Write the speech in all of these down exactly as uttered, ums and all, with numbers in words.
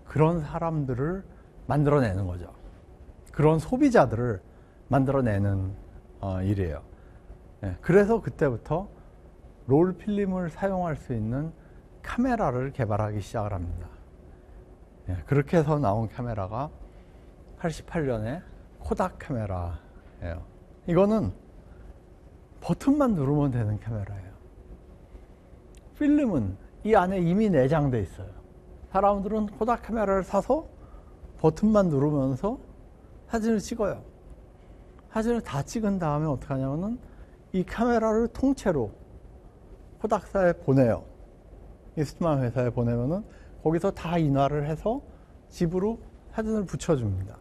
그런 사람들을 만들어내는 거죠. 그런 소비자들을 만들어내는 어, 일이에요. 예, 그래서 그때부터 롤 필름을 사용할 수 있는 카메라를 개발하기 시작을 합니다. 예, 그렇게 해서 나온 카메라가 팔십팔 년에 코닥 카메라예요. 이거는 버튼만 누르면 되는 카메라예요. 필름은 이 안에 이미 내장돼 있어요. 사람들은 코닥 카메라를 사서 버튼만 누르면서 사진을 찍어요. 사진을 다 찍은 다음에 어떻게 하냐면은 이 카메라를 통째로 코닥사에 보내요. 이스트만 회사에 보내면은 거기서 다 인화를 해서 집으로 사진을 붙여줍니다.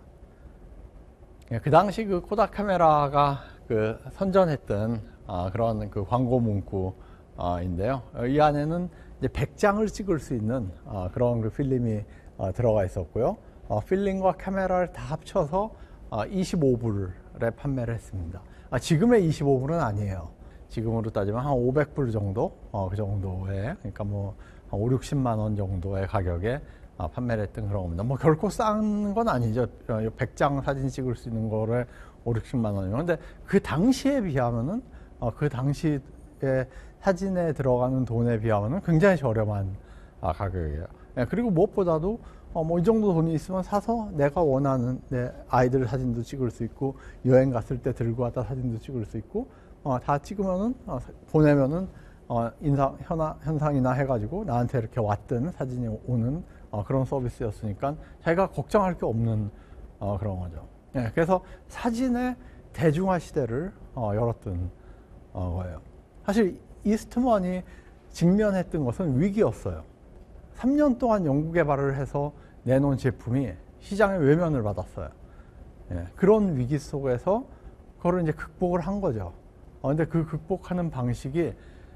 그 당시 그 코닥 카메라가 그 선전했던 어, 그런 그 광고 문구인데요. 이 안에는 이제 백 장을 찍을 수 있는 어, 그런 그 필름이 어, 들어가 있었고요. 어, 필름과 카메라를 다 합쳐서 어, 이십오 불에 판매를 했습니다. 아, 지금의 이십오 불은 아니에요. 지금으로 따지면 한 오백 불 정도, 어, 그 정도에, 그러니까 뭐 한 오, 육십만 원 정도의 가격에 아, 판매를 했던 그런 겁니다. 뭐 결코 싼 건 아니죠. 백 장 사진 찍을 수 있는 거를 오, 육십만 원이면. 근데 그 당시에 비하면은, 어, 그 당시에 사진에 들어가는 돈에 비하면은 굉장히 저렴한 아, 가격이에요. 예, 그리고 무엇보다도 어, 뭐 이 정도 돈이 있으면 사서 내가 원하는 내 아이들 사진도 찍을 수 있고, 여행 갔을 때 들고 왔다 사진도 찍을 수 있고, 어, 다 찍으면은, 어, 보내면은, 어, 인상, 현화, 현상이나 해가지고 나한테 이렇게 왔던 사진이 오는 어, 그런 서비스였으니까 자기가 걱정할 게 없는 어, 그런 거죠. 예, 그래서 사진의 대중화 시대를 어, 열었던 어, 거예요. 사실 이스트먼이 직면했던 것은 위기였어요. 삼 년 동안 연구 개발을 해서 내놓은 제품이 시장의 외면을 받았어요. 예, 그런 위기 속에서 그거를 이제 극복을 한 거죠. 어, 근데 그 극복하는 방식이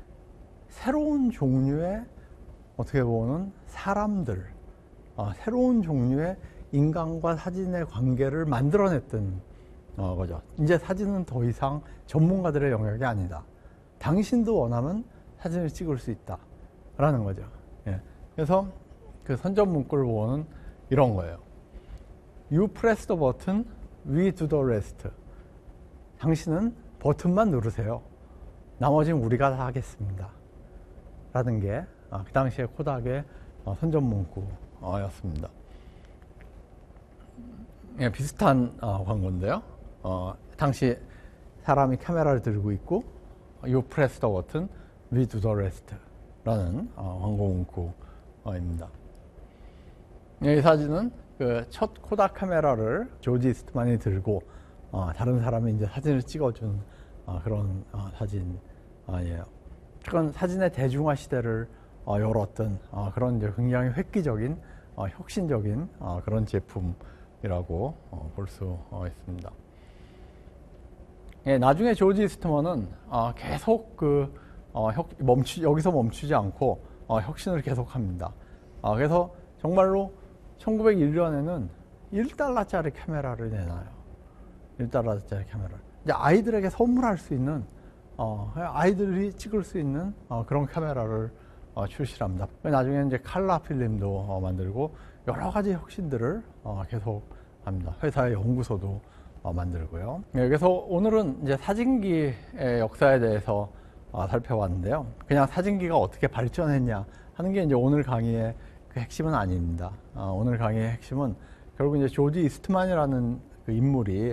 새로운 종류의 어떻게 보면 사람들, 어, 새로운 종류의 인간과 사진의 관계를 만들어냈던 어, 거죠. 이제 사진은 더 이상 전문가들의 영역이 아니다. 당신도 원하면 사진을 찍을 수 있다라는 거죠. 예. 그래서 그 선전 문구를 보면 이런 거예요. You press the button, we do the rest. 당신은 버튼만 누르세요. 나머지는 우리가 다 하겠습니다. 라는 게 그 당시에 코닥의 선전 문구였습니다. 예, 비슷한 광고인데요. 어, 당시 사람이 카메라를 들고 있고 You press the button, we do the rest. 라는 광고 문구입니다. 이 사진은 그 첫 코닥 카메라를 조지 이스트만이 들고 어, 다른 사람이 이제 사진을 찍어준 어, 그런 어, 사진이에요. 그건 사진의 대중화 시대를 어, 열었던 어, 그런 이제 굉장히 획기적인 어, 혁신적인 어, 그런 제품이라고 어, 볼 수 어, 있습니다. 예, 나중에 조지 이스트먼은 어, 계속 그 어, 혁, 멈추, 여기서 멈추지 않고 어, 혁신을 계속합니다. 어, 그래서 정말로 천구백일 년에는 일 달러짜리 카메라를 내놔요. 일 달러짜리 카메라. 이제 아이들에게 선물할 수 있는, 어, 아이들이 찍을 수 있는 어, 그런 카메라를 어, 출시합니다. 나중에 이제 칼라 필름도 어, 만들고 여러 가지 혁신들을 어, 계속 합니다. 회사의 연구소도 어, 만들고요. 네, 그래서 오늘은 이제 사진기의 역사에 대해서 어, 살펴봤는데요. 그냥 사진기가 어떻게 발전했냐 하는 게 이제 오늘 강의의 그 핵심은 아닙니다. 어, 오늘 강의의 핵심은 결국 이제 조지 이스트만이라는 그 인물이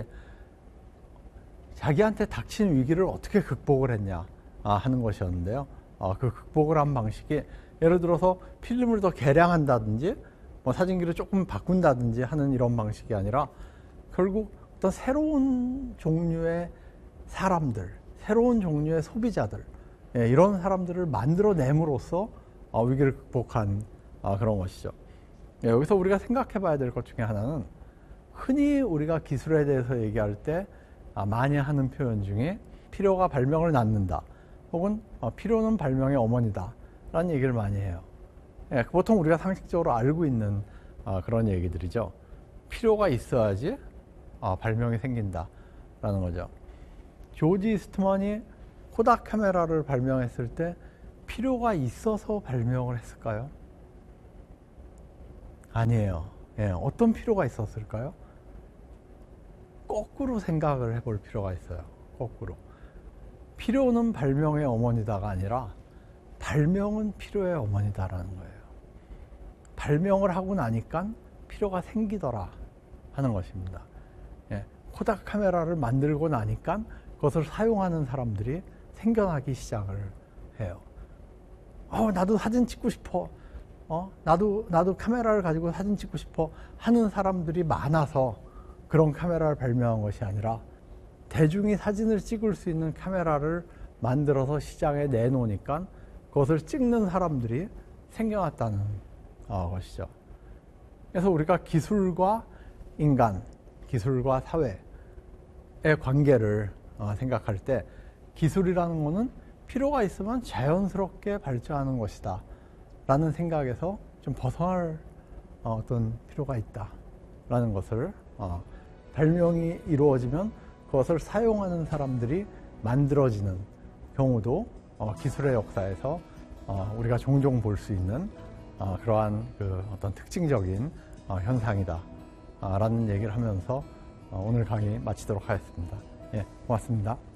자기한테 닥친 위기를 어떻게 극복을 했냐 아, 하는 것이었는데요. 어, 그 극복을 한 방식이 예를 들어서 필름을 더 개량한다든지 뭐 사진기를 조금 바꾼다든지 하는 이런 방식이 아니라 결국 어떤 새로운 종류의 사람들, 새로운 종류의 소비자들, 예, 이런 사람들을 만들어냄으로써 어, 위기를 극복한 어, 그런 것이죠. 예, 여기서 우리가 생각해 봐야 될 것 중에 하나는 흔히 우리가 기술에 대해서 얘기할 때 아, 많이 하는 표현 중에 필요가 발명을 낳는다 혹은 어, 필요는 발명의 어머니다 라는 얘기를 많이 해요. 예, 보통 우리가 상식적으로 알고 있는 어, 그런 얘기들이죠. 필요가 있어야지 어, 발명이 생긴다 라는 거죠. 조지 이스트만이 코닥 카메라를 발명했을 때 필요가 있어서 발명을 했을까요? 아니에요. 예, 어떤 필요가 있었을까요? 거꾸로 생각을 해볼 필요가 있어요. 거꾸로. 필요는 발명의 어머니다가 아니라 발명은 필요의 어머니다라는 거예요. 발명을 하고 나니까 필요가 생기더라 하는 것입니다. 예, 코닥 카메라를 만들고 나니까 그것을 사용하는 사람들이 생겨나기 시작을 해요. 어, 나도 사진 찍고 싶어. 어, 나도, 나도 카메라를 가지고 사진 찍고 싶어 하는 사람들이 많아서 그런 카메라를 발명한 것이 아니라 대중이 사진을 찍을 수 있는 카메라를 만들어서 시장에 내놓으니까 그것을 찍는 사람들이 생겨났다는 어, 것이죠. 그래서 우리가 기술과 인간, 기술과 사회의 관계를 어, 생각할 때 기술이라는 것은 필요가 있으면 자연스럽게 발전하는 것이다 라는 생각에서 좀 벗어날 어, 어떤 필요가 있다 라는 것을 어, 발명이 이루어지면 그것을 사용하는 사람들이 만들어지는 경우도 어, 기술의 역사에서 어, 우리가 종종 볼 수 있는 어, 그러한 그 어떤 특징적인 어, 현상이다 어, 라는 얘기를 하면서 어, 오늘 강의 마치도록 하겠습니다. 예, 고맙습니다.